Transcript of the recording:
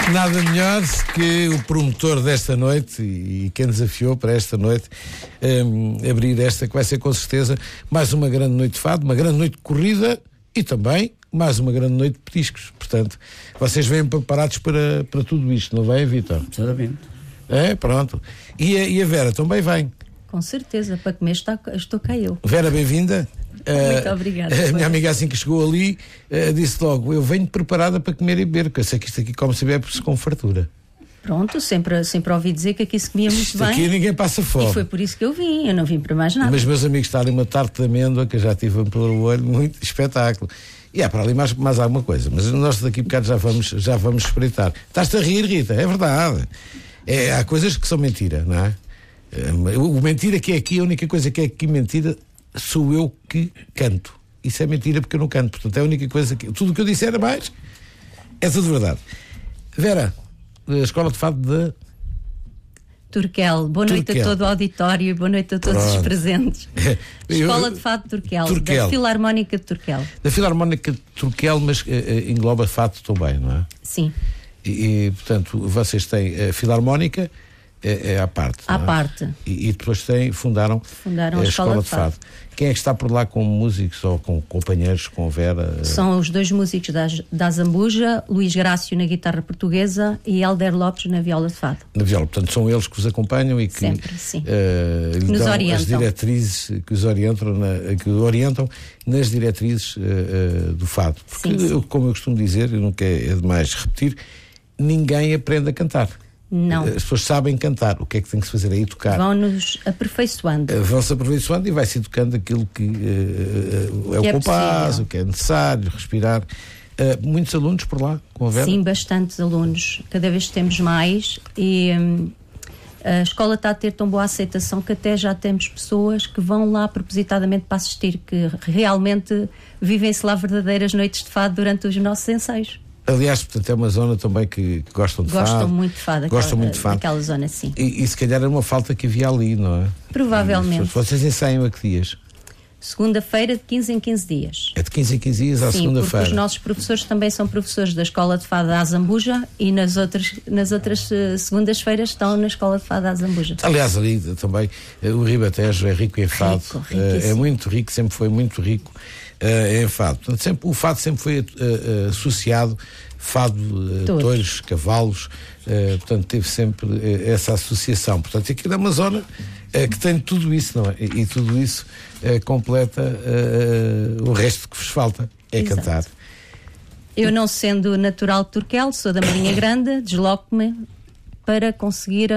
Nada melhor que o promotor desta noite e quem desafiou para esta noite abrir esta, que vai ser com certeza mais uma grande noite de fado, uma grande noite de corrida e também mais uma grande noite de petiscos. Portanto, vocês vêm preparados para tudo isto, não vem, Vítor? Exatamente. É, pronto. E a Vera também vem? Com certeza, para comer estou cá eu. Vera, bem-vinda. Muito obrigada. A minha amiga, assim que chegou ali, disse logo: eu venho preparada para comer e beber, porque eu sei que isto aqui, como se bebe, com fartura. Pronto, sempre ouvi dizer que aqui se comia muito Isto bem. aqui ninguém passa fome. E foi por isso que eu não vim para mais nada. Mas meus amigos, está ali uma tarte de amêndoa que eu já tive a pôr o olho, muito espetáculo. E há para ali mais alguma coisa, mas nós daqui a bocado já vamos espreitar. Estás-te a rir, Rita? É verdade. Há coisas que são mentira, não é? O mentira que é aqui, a única coisa que é aqui mentira sou eu que canto. Isso é mentira porque eu não canto. Portanto, é a única coisa que... Tudo o que eu disser a mais é tudo verdade. Vera, a Escola de Fado de... Turquel. Boa noite a todo o auditório e boa noite a todos os presentes. Escola de Fado de Turquel, da Filarmónica de Turquel. Da Filarmónica de Turquel, mas engloba fado também, não é? Sim. E portanto, vocês têm a Filarmónica, é à parte. À parte. E depois fundaram a Escola de Fado. Quem é que está por lá com músicos ou com companheiros, com Vera? São os dois músicos da Zambuja, Luís Grácio na guitarra portuguesa e Helder Lopes na viola de fado. Na viola, portanto são eles que os acompanham e que sempre, sim. Lhe nos dão orientam. As diretrizes que os orientam nas diretrizes do fado. Porque, sim. Como eu costumo dizer, e nunca é demais repetir, ninguém aprende a cantar. Não. As pessoas sabem cantar. O que é que tem que se fazer aí? Tocar. Vão-nos aperfeiçoando. Vão-se aperfeiçoando e vai-se educando aquilo que é o compás, o que é necessário, respirar. Muitos alunos por lá, com a Vera? Sim, bastantes alunos. Cada vez temos mais e a escola está a ter tão boa aceitação que até já temos pessoas que vão lá propositadamente para assistir, que realmente vivem-se lá verdadeiras noites de fado durante os nossos ensaios. Aliás, portanto, é uma zona também que gostam de fado. Gostam muito de fado. Gostam muito de fado. Aquela zona, sim. E se calhar era uma falta que havia ali, não é? Provavelmente. Vocês ensaiam a que dias? Segunda-feira, de 15 em 15 dias. É de 15 em 15 dias à segunda-feira? Sim, porque os nossos professores também são professores da Escola de Fado da Zambuja e nas outras segundas-feiras estão na Escola de Fado da Zambuja. Aliás, ali também o Ribatejo é rico em fado. É muito rico, sempre foi muito rico em fado. Portanto, o fado sempre foi associado, fado, touros, cavalos, portanto teve sempre essa associação. Portanto, aquilo é uma zona que tem tudo isso, não é? E tudo isso completa o resto que vos falta, é exato. Cantar. Eu, não sendo natural de Turquel, sou da Marinha Grande, desloco-me para conseguir